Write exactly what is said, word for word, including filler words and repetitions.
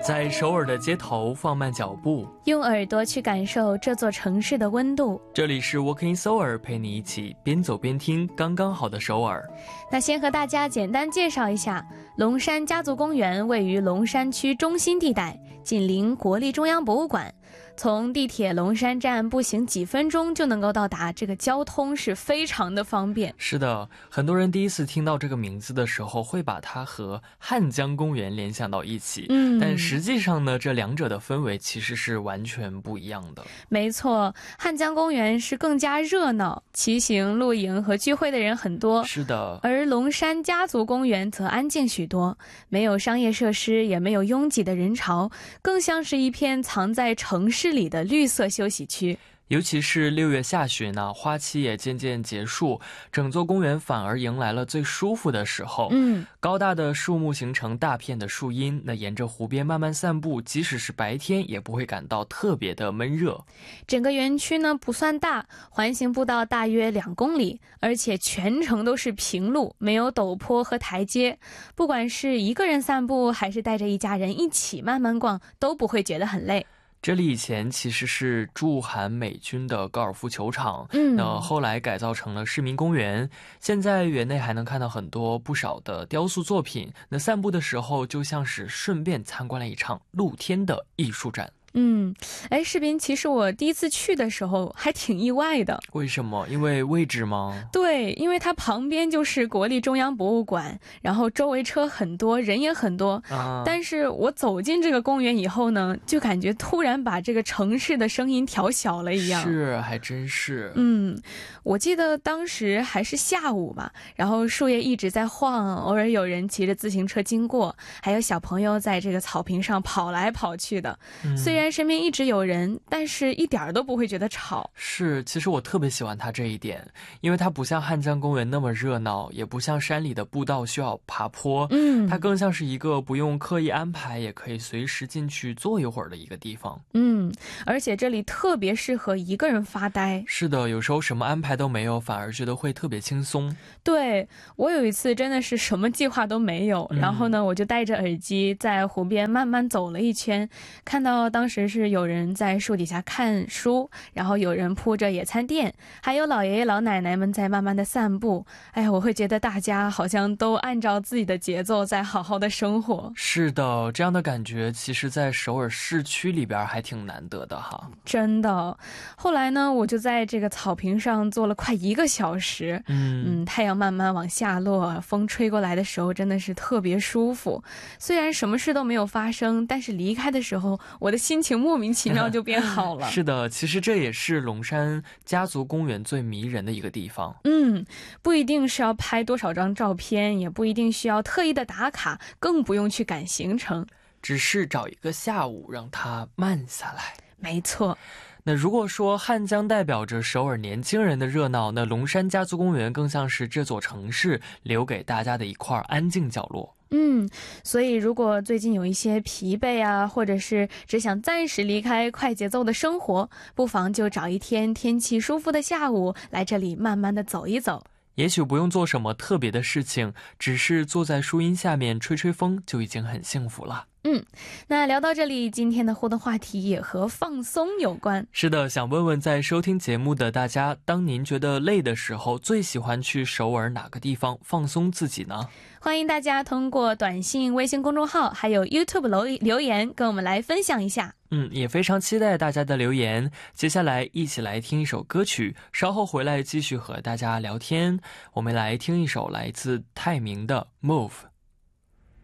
在首尔的街头放慢脚步， 用耳朵去感受这座城市的温度。 这里是 Walking Seoul， 陪你一起边走边听刚刚好的首尔。 那先和大家简单介绍一下，龙山家族公园位于龙山区中心地带，紧邻国立中央博物馆。从地铁龙山站步行几分钟就能够到达，这个交通是非常的方便。 是的，很多人第一次听到这个名字的时候会把它和汉江公园联想到一起，嗯，但实际上呢，这两者的氛围其实是完全不一样的。 没错，汉江公园是更加热闹，骑行、露营和聚会的人很多。 是的， 而龙山家族公园则安静许多，没有商业设施，也没有拥挤的人潮，更像是一片藏在城市里的绿色休息区。 尤其是六月下旬呢、啊，花期也渐渐结束，整座公园反而迎来了最舒服的时候。嗯，高大的树木形成大片的树荫，那沿着湖边慢慢散步，即使是白天也不会感到特别的闷热。 整个园区呢不算大，环形步道大约两公里，而且全程都是平路，没有陡坡和台阶。不管是一个人散步，还是带着一家人一起慢慢逛，都不会觉得很累。 这里以前其实是驻韩美军的高尔夫球场，嗯，那后来改造成了市民公园。现在园内还能看到很多不少的雕塑作品，那散步的时候就像是顺便参观了一场露天的艺术展。 嗯，哎，视频其实我第一次去的时候还挺意外的。 为什么？因为位置吗？ 对，因为它旁边就是国立中央博物馆，然后周围车很多，人也很多、啊、但是我走进这个公园以后呢，就感觉突然把这个城市的声音调小了一样。 是，还真是。 嗯，我记得当时还是下午嘛，然后树叶一直在晃，偶尔有人骑着自行车经过，还有小朋友在这个草坪上跑来跑去的、嗯、虽然虽然身边一直有人，但是一点都不会觉得吵。 是，其实我特别喜欢它这一点，因为它不像汉江公园那么热闹，也不像山里的步道需要爬坡，嗯，它更像是一个不用刻意安排也可以随时进去坐一会儿的一个地方。 嗯，而且这里特别适合一个人发呆。 是的，有时候什么安排都没有，反而觉得会特别轻松。 对，我有一次真的是什么计划都没有、嗯、然后呢我就戴着耳机在湖边慢慢走了一圈，看到当时是有人在树底下看书，然后有人铺着野餐垫，还有老爷爷老奶奶们在慢慢的散步。哎，我会觉得大家好像都按照自己的节奏在好好的生活。 是的，这样的感觉其实在首尔市区里边还挺难得的哈。 真的。后来呢我就在这个草坪上坐了快一个小时，嗯嗯，太阳慢慢往下落，风吹过来的时候真的是特别舒服。虽然什么事都没有发生，但是离开的时候我的心情莫名其妙就变好了。 是的，其实这也是龙山家族公园最迷人的一个地方。 嗯，不一定是要拍多少张照片，也不一定需要特意的打卡，更不用去赶行程， 只是找一个下午让它慢下来。 没错。 那如果说汉江代表着首尔年轻人的热闹，那龙山家族公园更像是这座城市留给大家的一块安静角落。 嗯，所以如果最近有一些疲惫啊，或者是只想暂时离开快节奏的生活，不妨就找一天天气舒服的下午来这里慢慢的走一走。 也许不用做什么特别的事情，只是坐在树荫下面吹吹风就已经很幸福了。 嗯，那聊到这里，今天的互动话题也和放松有关。 是的，想问问在收听节目的大家，当您觉得累的时候，最喜欢去首尔哪个地方放松自己呢？ 欢迎大家通过短信、微信公众号还有 YouTube 留留言跟我们来分享一下。 嗯，也非常期待大家的留言。接下来一起来听一首歌曲，稍后回来继续和大家聊天。我们来听一首来自泰明的 Move。